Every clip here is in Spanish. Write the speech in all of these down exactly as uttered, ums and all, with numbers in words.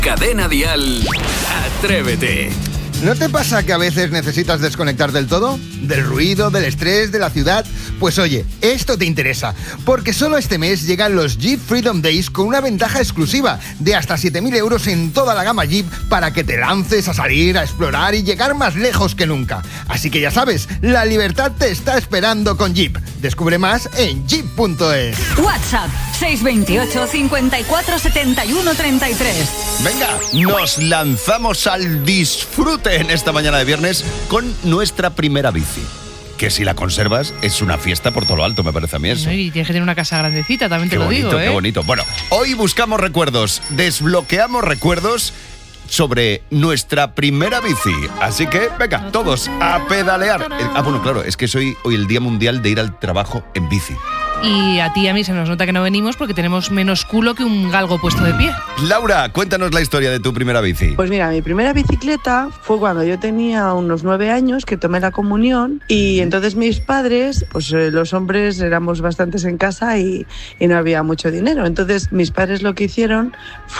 Cadena Dial, Atrévete. ¿No te pasa que a veces necesitas desconectar del todo? ¿Del ruido, del estrés, de la ciudad? Pues oye, esto te interesa, porque solo este mes llegan los Jeep Freedom Days con una ventaja exclusiva de hasta siete mil euros en toda la gama Jeep para que te lances a salir, a explorar y llegar más lejos que nunca. Así que ya sabes, la libertad te está esperando con Jeep. Descubre más en jeep punto es. WhatsApp seis veintiocho, cincuenta y cuatro, setenta y uno, treinta y tres. Venga, nos lanzamos al disfrute en esta mañana de viernes con nuestra primera bici. Que si la conservas es una fiesta por todo lo alto, me parece a mí eso. Y tienes que tener una casa grandecita, también te Qué lo bonito, digo, ¿eh? Qué bonito. Bueno, hoy buscamos recuerdos, desbloqueamos recuerdos sobre nuestra primera bici. Así que, venga, todos a pedalear. Ah, bueno, claro, es que es hoy, hoy el Día Mundial de ir al trabajo en bici. Y a ti y a mí se nos nota que no venimos porque tenemos menos culo que un galgo puesto de pie. Laura, cuéntanos la historia de tu primera bici. Pues mira, mi primera bicicleta fue cuando yo tenía unos nueve años, que tomé la comunión, y entonces mis padres, pues eh, los hombres éramos bastantes en casa y, y no había mucho dinero. Entonces mis padres lo que hicieron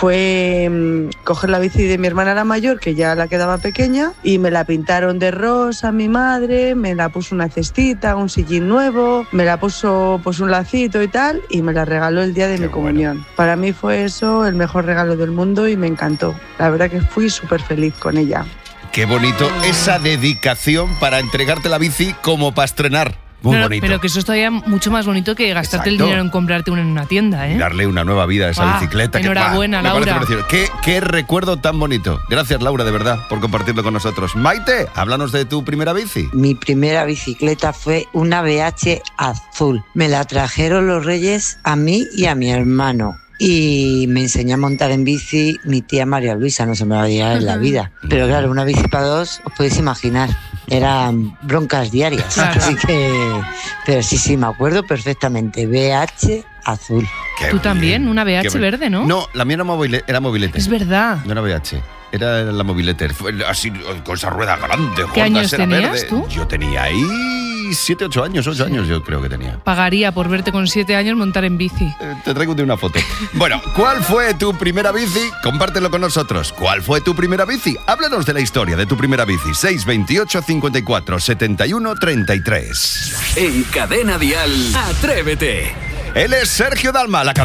fue mmm, coger la bici de mi hermana la mayor, que ya la quedaba pequeña, y me la pintaron de rosa mi madre, me la puso una cestita, un sillín nuevo, me la puso pues un lacito y tal, y me la regaló el día de Qué mi comunión. bueno. Para mí fue eso el mejor regalo del mundo y me encantó. La verdad que fui súper feliz con ella. Qué bonito esa dedicación para entregarte la bici como para estrenar. Muy No, no, bonito. pero que eso es todavía mucho más bonito que gastarte el Exacto. dinero en comprarte una en una tienda, ¿eh? Darle una nueva vida a esa Ah, bicicleta. que, enhorabuena, bah, me parece Laura. precioso. ¿Qué, qué recuerdo tan bonito. Gracias, Laura, de verdad, por compartirlo con nosotros. Maite, háblanos de tu primera bici. Mi primera bicicleta fue una B H azul. Me la trajeron los Reyes a mí y a mi hermano. Y me enseñó a montar en bici mi tía María Luisa, no se me va a olvidar en la vida. Pero claro, una bici para dos, os podéis imaginar, eran broncas diarias. Claro. Así que, pero sí, sí, me acuerdo perfectamente, B H azul. Qué Tú bien. también, una B H Qué bien. verde, ¿no? No, la mía era, mobile, era mobilete. Es verdad. No era B H. Era la mobilete. Fue así, con esa rueda grande. ¿Qué gorda, años era tenías verde. tú? Yo tenía ahí siete, ocho años, ocho años yo creo que tenía. Pagaría por verte con siete años montar en bici. Eh, Te traigo de una foto. Bueno, ¿cuál fue tu primera bici? Compártelo con nosotros. ¿Cuál fue tu primera bici? Háblanos de la historia de tu primera bici. seis veintiocho, cincuenta y cuatro, setenta y uno, treinta y tres. En Cadena Dial, Atrévete. Él es Sergio Dalma, la